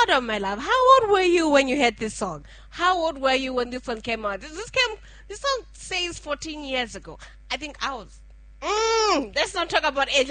hold on, my love. How old were you when you heard this song? How old were you when this one came out? This song says 14 years ago. I think I was. Let's not talk about age.